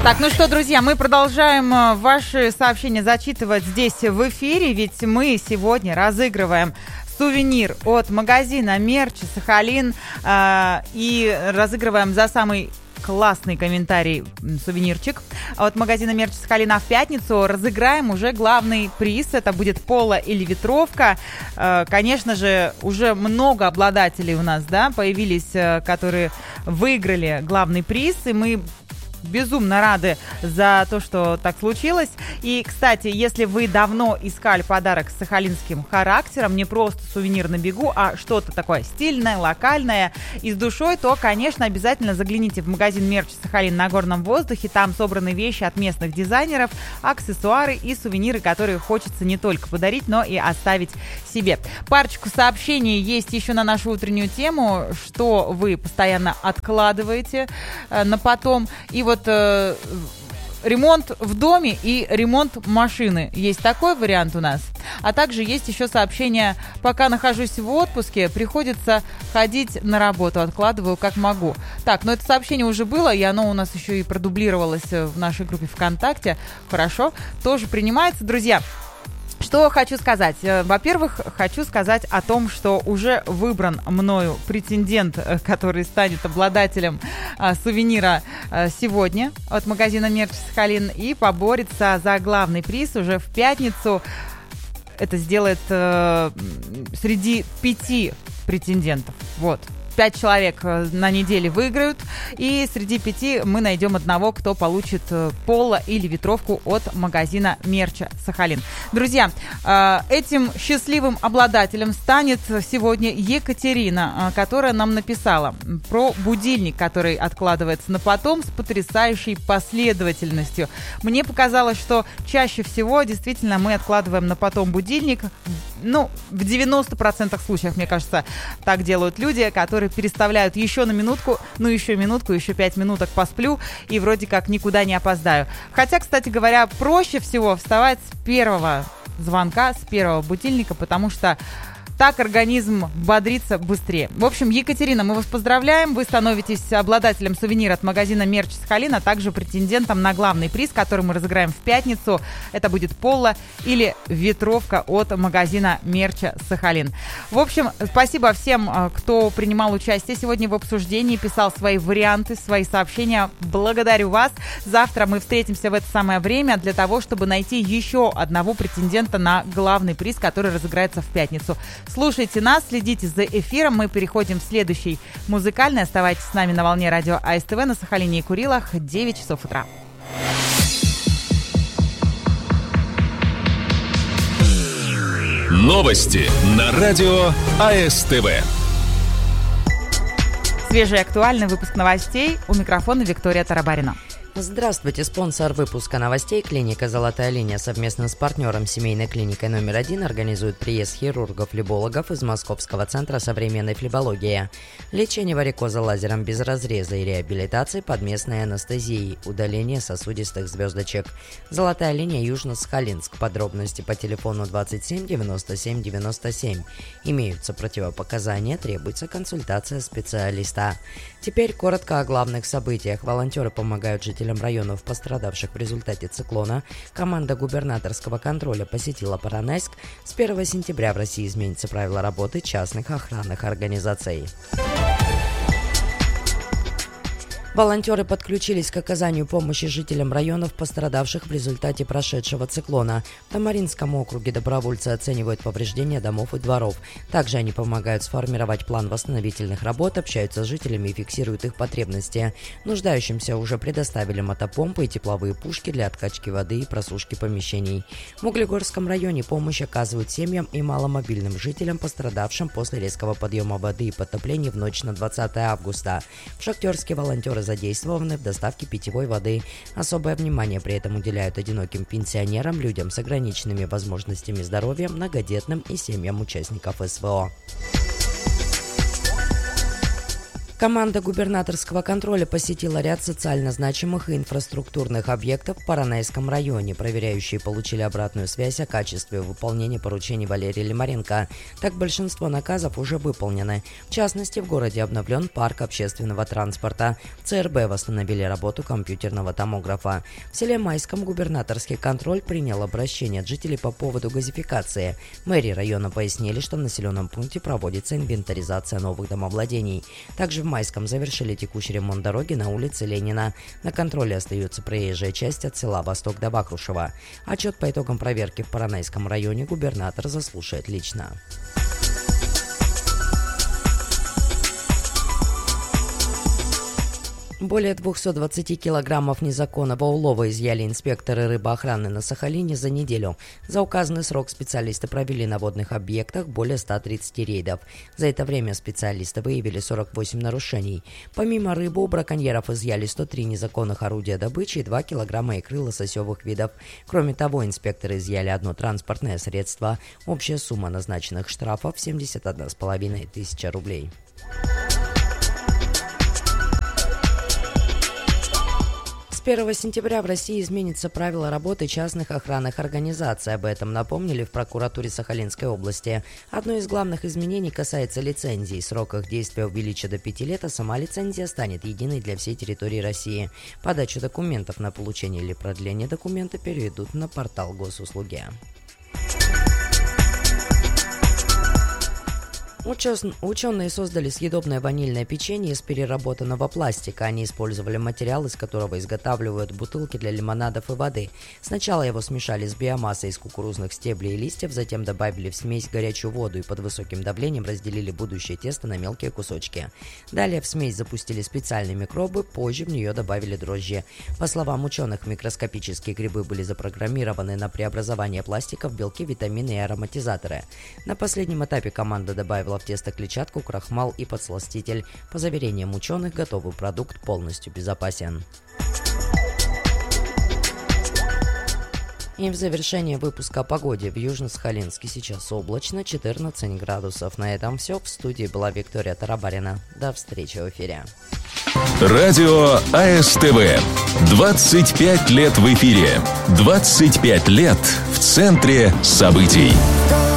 Так, ну что, друзья, мы продолжаем ваши сообщения зачитывать здесь в эфире, ведь мы сегодня разыгрываем сувенир от магазина Мерча Сахалин и разыгрываем за самый классный комментарий сувенирчик от магазина Мерч Сахалин. А в пятницу разыграем уже главный приз. Это будет поло или ветровка. Конечно же, уже много обладателей у нас, да, появились, которые выиграли главный приз. И мы безумно рады за то, что так случилось. И, кстати, если вы давно искали подарок с сахалинским характером, не просто сувенир на бегу, а что-то такое стильное, локальное и с душой, то, конечно, обязательно загляните в магазин Мерч Сахалин на Горном воздухе. Там собраны вещи от местных дизайнеров, аксессуары и сувениры, которые хочется не только подарить, но и оставить себе. Парочку сообщений есть еще на нашу утреннюю тему, что вы постоянно откладываете на потом. И вот ремонт в доме и ремонт машины. Есть такой вариант у нас. А также есть еще сообщение: пока нахожусь в отпуске, приходится ходить на работу, откладываю как могу. Так, но это сообщение уже было, и оно у нас еще и продублировалось в нашей группе ВКонтакте. Хорошо, тоже принимается, друзья. Что хочу сказать? Во-первых, хочу сказать о том, что уже выбран мною претендент, который станет обладателем сувенира сегодня от магазина Мерч Сахалин и поборется за главный приз уже в пятницу. Это сделает среди 5 претендентов. Вот. 5 человек на неделе выиграют, и среди 5 мы найдем одного, кто получит поло или ветровку от магазина Мерча Сахалин. Друзья, этим счастливым обладателем станет сегодня Екатерина, которая нам написала про будильник, который откладывается на потом с потрясающей последовательностью. Мне показалось, что чаще всего действительно мы откладываем на потом будильник. Ну, в 90% случаев, мне кажется, так делают люди, которые переставляют еще на минутку, ну еще минутку, еще 5 минуток посплю и вроде как никуда не опоздаю. Хотя, кстати говоря, проще всего вставать с первого звонка, с первого будильника, потому что так организм бодрится быстрее. В общем, Екатерина, мы вас поздравляем. Вы становитесь обладателем сувенира от магазина Мерч Сахалин, а также претендентом на главный приз, который мы разыграем в пятницу. Это будет поло или ветровка от магазина Мерча Сахалин. В общем, спасибо всем, кто принимал участие сегодня в обсуждении, писал свои варианты, свои сообщения. Благодарю вас. Завтра мы встретимся в это самое время для того, чтобы найти еще одного претендента на главный приз, который разыграется в пятницу. Слушайте нас, следите за эфиром. Мы переходим в следующий музыкальный. Оставайтесь с нами на волне радио АСТВ на Сахалине и Курилах. 9 часов утра. Новости на радио АСТВ. Свежий и актуальный выпуск новостей. У микрофона Виктория Тарабарина. Здравствуйте, спонсор выпуска новостей клиника «Золотая линия» совместно с партнером семейной клиникой номер 1 организует приезд хирургов-флебологов из Московского центра современной флебологии. Лечение варикоза лазером без разреза и реабилитации под местной анестезией, удаление сосудистых звездочек. «Золотая линия» Южно-Сахалинск. Подробности по телефону 27 97 97. Имеются противопоказания, требуется консультация специалиста. Теперь коротко о главных событиях. Волонтеры помогают жителям районов, пострадавших в результате циклона. Команда губернаторского контроля посетила Поронайск. С 1 сентября в России изменятся правила работы частных охранных организаций. Волонтеры подключились к оказанию помощи жителям районов, пострадавших в результате прошедшего циклона. В Тамаринском округе добровольцы оценивают повреждения домов и дворов. Также они помогают сформировать план восстановительных работ, общаются с жителями и фиксируют их потребности. Нуждающимся уже предоставили мотопомпы и тепловые пушки для откачки воды и просушки помещений. В Углегорском районе помощь оказывают семьям и маломобильным жителям, пострадавшим после резкого подъема воды и потопления в ночь на 20 августа. В Шахтерске волонтеры задействованы в доставке питьевой воды. Особое внимание при этом уделяют одиноким пенсионерам, людям с ограниченными возможностями здоровья, многодетным и семьям участников СВО. Команда губернаторского контроля посетила ряд социально значимых и инфраструктурных объектов в Поронайском районе. Проверяющие получили обратную связь о качестве выполнения поручений Валерия Лимаренко. Так, большинство наказов уже выполнены. В частности, в городе обновлен парк общественного транспорта. В ЦРБ восстановили работу компьютерного томографа. В селе Майском губернаторский контроль принял обращение от жителей по поводу газификации. Мэрии района пояснили, что в населенном пункте проводится инвентаризация новых домовладений. Также в Майском завершили текущий ремонт дороги на улице Ленина. На контроле остается проезжая часть от села Восток до Вахрушева. Отчет по итогам проверки в Поронайском районе губернатор заслушает лично. Более 220 килограммов незаконного улова изъяли инспекторы рыбоохраны на Сахалине за неделю. За указанный срок специалисты провели на водных объектах более 130 рейдов. За это время специалисты выявили 48 нарушений. Помимо рыбы у браконьеров изъяли 103 незаконных орудия добычи и 2 килограмма икры лососевых видов. Кроме того, инспекторы изъяли одно транспортное средство. Общая сумма назначенных штрафов – 71,5 тысячи рублей. С 1 сентября в России изменится правило работы частных охранных организаций. Об этом напомнили в прокуратуре Сахалинской области. Одно из главных изменений касается лицензий. Срок их действия увеличат до 5 лет, а сама лицензия станет единой для всей территории России. Подачу документов на получение или продление документа переведут на портал госуслуги. Ученые создали съедобное ванильное печенье из переработанного пластика. Они использовали материал, из которого изготавливают бутылки для лимонадов и воды. Сначала его смешали с биомассой из кукурузных стеблей и листьев, затем добавили в смесь горячую воду и под высоким давлением разделили будущее тесто на мелкие кусочки. Далее в смесь запустили специальные микробы, позже в нее добавили дрожжи. По словам ученых, микроскопические грибы были запрограммированы на преобразование пластика в белки, витамины и ароматизаторы. На последнем этапе команда добавила в тесто клетчатку, крахмал и подсластитель. По заверениям ученых, готовый продукт полностью безопасен. И в завершение выпуска о погоде. В Южно-Сахалинске сейчас облачно, 14 градусов. На этом все. В студии была Виктория Тарабарина. До встречи в эфире. Радио АСТВ. 25 лет в эфире. 25 лет в центре событий.